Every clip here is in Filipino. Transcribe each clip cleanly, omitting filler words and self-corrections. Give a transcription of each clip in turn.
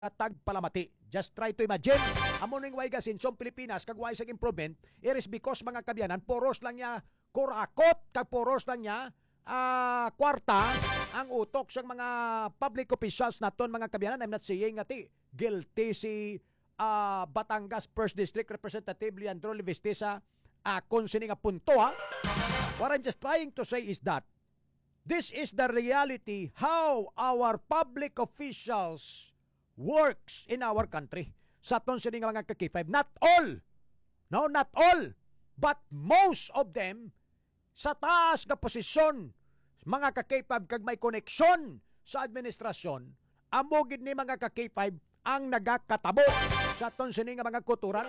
tagpalamati. Just try to imagine, amo ning way gasinsom Pilipinas kag way sa improvement, it is because mga kabyanan poros lang niya kurakot kag poros lang niya kwarta ang utok sa mga public officials naton mga kabyanan. I'm not saying nga guilty si Batangas 1st District Representative Leandro Livestisa kung sini nga punto ha. What I'm just trying to say is that this is the reality how our public officials works in our country. Sa aton sini nga mga ka-K5, not all, no, not all, but most of them sa taas nga posisyon, mga ka-K5 kag may koneksyon sa administrasyon, amo gid ni mga ka-K5 ang nagakatabo sa aton sini nga mga kuturan.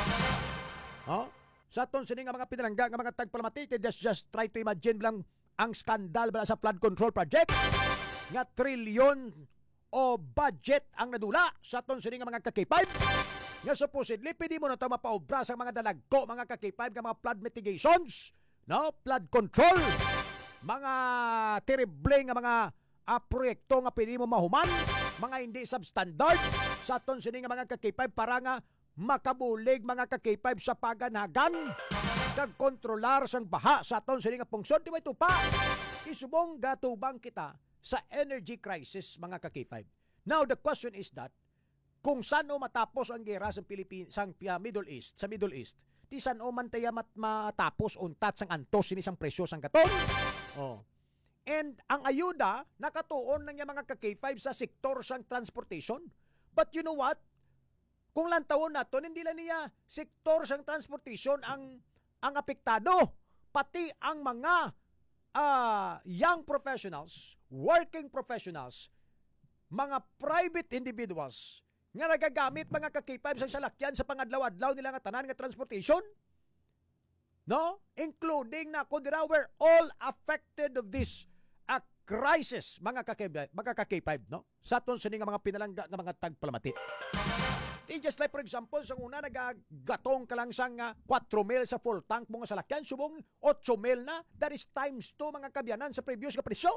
Sa aton sini nga mga pinalangga nga mga tagpalamati, just try to imagine lang ang skandal bala sa flood control project nga trilyon o budget ang nadula sa aton sini nga mga ka-K5 nga supposedly pwede mo na ito mapaobra sa mga dalagko mga ka-K5 nga mga flood mitigations, no, flood control, mga terrible nga mga proyekto nga pwede mo mahuman, mga hindi substandard sa aton sini nga mga ka-K5 para nga makabulig mga ka-K5 sa paganagan kag kontrolar sang baha sa aton sini nga pungsod. Di ba ito pa isubong gatubang kita sa energy crisis mga ka-K5. Now the question is that kung saan o matapos ang gera sa Middle East, sa Middle East, ti saan o man tayo matapos untat sang antos sini sang presyo sang katon. And ang ayuda nakatuon ng mga ka-K5 sa sektor sang transportation. But you know what? Kung lantawon naton hindi lang niya sektor sang transportation ang apektado, pati ang mga young professionals, working professionals, mga private individuals nga nagagamit mga ka-K5 sa salakyan sa pangadlaw-adlaw nila nga tanan nga transportation, no? Including na kundira, we're all affected of this crisis mga ka-K5, no? Sa aton sini nga mga pinalangga nga mga tagpalamati. Just like for example, sa una nagagatong ka lang sang 4 mil sa full tank mga salakyan, subong 8 mil na, that is times 2 mga kabyanan sa previous ka presyo.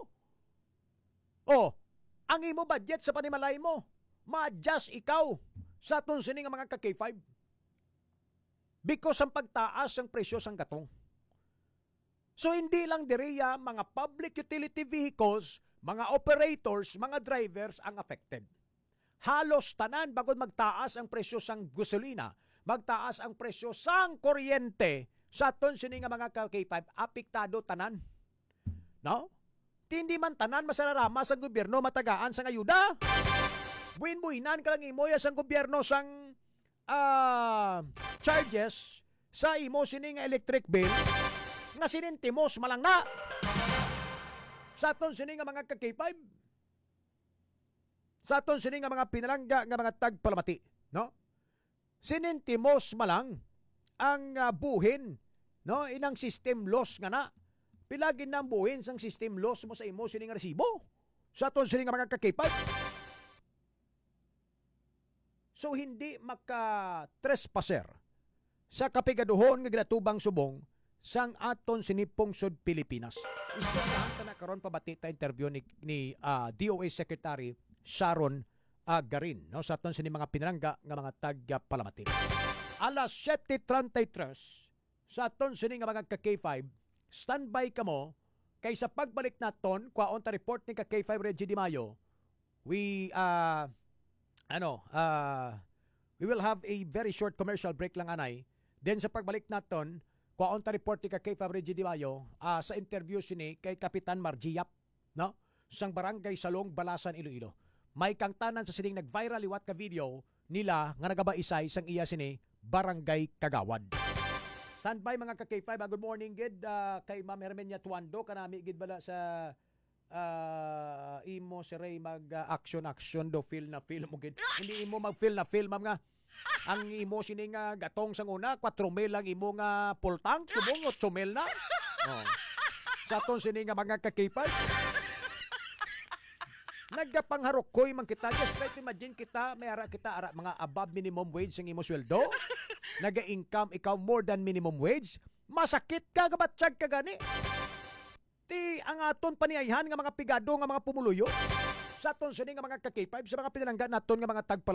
Ang imo budget sa panimalay mo, ma-adjust ikaw sa aton sini nga mga ka-K5 because ang pagtaas ang presyo sang gatong. So hindi lang diriya mga public utility vehicles, mga operators, mga drivers ang affected. Halos tanan bagod magtaas ang presyo sang gasolina, magtaas ang presyo sang kuryente, sa aton sini nga mga ka-K5 apektado tanan. No? Hindi man tanan masararama sa gobyerno matagaan sang ayuda. Buin-buinan ka lang imo ya sang gobyerno sang charges sa imo sini nga electric bill nga sinintimos malang na. Sa aton sini nga mga ka-K5, sa aton sini nga mga pinalangga nga mga tagpalamati, no? Sinintimos malang ang buhin, no? Inang system loss nga na. Pilagin na ang buhin sang system loss mo sa imo sini nga resibo. Sa aton sini nga mga ka-K5. So hindi maka-trespasser sa kapigaduhon nga ginatubang subong sang aton sinipong sud Pilipinas. Istoryahan ta na karon pabati ta interview ni DOA Secretary Sharon Garin, no, sa aton sini mga pinalangga nga mga tagpalamati. Alas 7:33 sa aton sini nga mga ka-K5, standby kamo kay sa pagbalik naton kwaon ta report ni ka-K5 Reggie Di Mayo. We will have a very short commercial break lang anay. Then sa pagbalik naton kwaon ta report ni ka-K5 Reggie Di Mayo sa interview sini kay Kapitan Margiap, no, sang Barangay Salong, Balasan, Iloilo. May kang tanan sa sining nag-viral liwat ka video nila nga nagabaisay sang iya sini Barangay Kagawad. Standby mga ka-K5, good morning gid kay Ma'am Hermenia Tuando kanami gid bala sa imo si Ray mag action do feel na feel mo gid. Hindi imo mag feel na feel ma'am nga. Ang imo sini nga gatong sang una 4 mil lang imo nga full tank, subong 8 mil na. Sa aton sini nga mga ka-K5, nagapangharukoy man kita. Just try to imagine kita, may ara kita ara mga above minimum wage ang imo sweldo. Naga-income ikaw more than minimum wage. Masakit ka gabatsyag ka gani. Ti ang aton paniayhan nga mga pigado nga mga pumuluyo. sa aton sini nga mga ka-K5 sa mga pinalanggan naton nga mga